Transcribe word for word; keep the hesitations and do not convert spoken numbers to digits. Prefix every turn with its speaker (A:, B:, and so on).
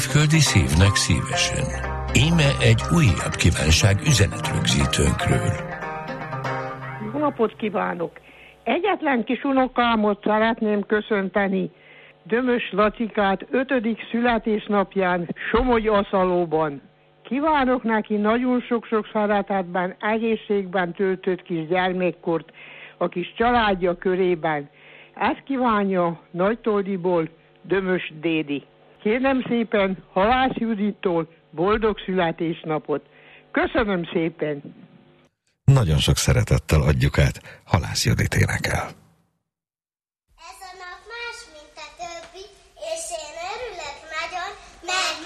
A: Földi szívnek szívesen. Íme egy újabb kívánság üzenetrögzítőnkről.
B: Jó napot kívánok! Egyetlen kis unokámot szeretném köszönteni, Dömös Lacikát ötödik születésnapján Somogy-Aszalóban. Kívánok neki nagyon sok-sok szeretetben, egészségben töltött kis gyermekkort a kis családja körében. Ezt kívánja Nagytoldiból Dömös Dédi. Kérem szépen Halász Judittól boldog születésnapot. Köszönöm szépen!
C: Nagyon sok szeretettel adjuk át, Halász Judit énekel.